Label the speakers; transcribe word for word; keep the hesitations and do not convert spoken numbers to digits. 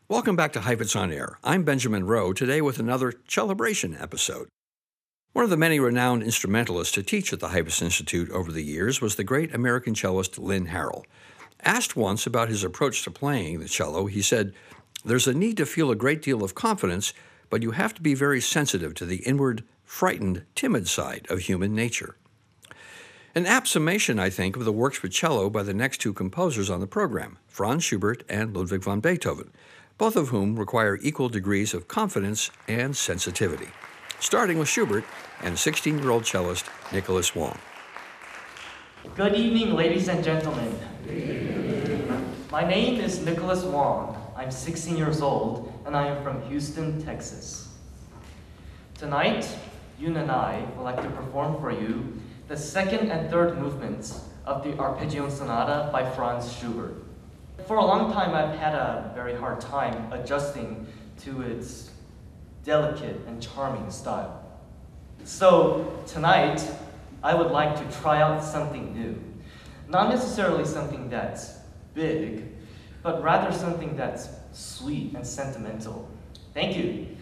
Speaker 1: Welcome back to Heifetz on Air. I'm Benjamin Rowe, today with another Celebration episode. One of the many renowned instrumentalists to teach at the Heifetz Institute over the years was the great American cellist Lynn Harrell. Asked once about his approach to playing the cello, he said, "There's a need to feel a great deal of confidence, but you have to be very sensitive to the inward, frightened, timid side of human nature." An apt summation, I think, of the works for cello by the next two composers on the program, Franz Schubert and Ludwig van Beethoven, both of whom require equal degrees of confidence and sensitivity. Starting with Schubert and sixteen-year-old cellist Nicholas Wong.
Speaker 2: Good evening, ladies and gentlemen. My name is Nicholas Wong. I'm sixteen years old, and I am from Houston, Texas. Tonight, Yoon and I would like to perform for you the second and third movements of the Arpeggione Sonata by Franz Schubert. For a long time, I've had a very hard time adjusting to its delicate and charming style. So tonight, I would like to try out something new. Not necessarily something that's big, but rather something that's sweet and sentimental. Thank you.